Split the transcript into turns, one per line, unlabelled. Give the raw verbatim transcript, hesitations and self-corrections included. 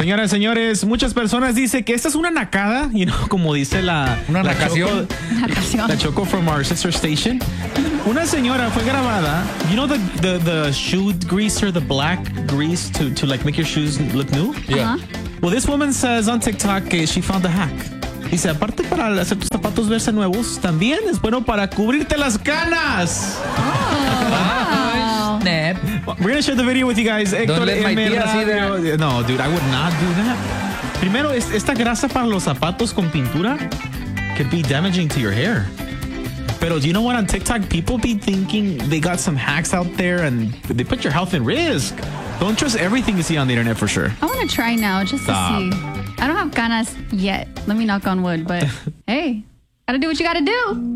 Señoras, señores, muchas personas dicen que esta es una nacada, you know, como dice la,
una
la
nacación.
Choco, la Choco from our sister station. Una señora fue grabada, you know the, the, the shoe greaser, the black grease to, to like make your shoes look new?
Yeah.
Uh-huh.
Well, this woman says on TikTok que she found a hack. Dice, aparte para hacer tus zapatos verse nuevos, también es bueno para cubrirte las canas.
Wow.
Snap.
We're going to share the video with you guys. Héctor
let my
M.
tía see
Radio. No, dude, I would not do that. Primero, es- esta grasa para los zapatos con pintura could be damaging to your hair. Pero do you know what? On TikTok, people be thinking they got some hacks out there and they put your health in risk. Don't trust everything you see on the internet for sure.
I want to try now just
Stop.
to see. I don't have ganas yet. Let me knock on wood, but hey, gotta do what you gotta do.